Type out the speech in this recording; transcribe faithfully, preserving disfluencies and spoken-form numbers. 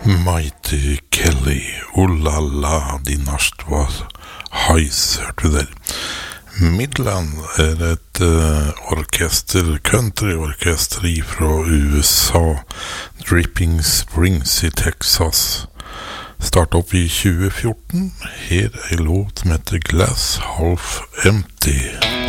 Mighty Kelly, oh la la, din nacht var heis, hørte du der. Midland er et uh, orkester, country-orkester fra U S A, Dripping Springs i Texas. Startet opp i tjue fjorten, her er en låt som heter Glass Half Empty.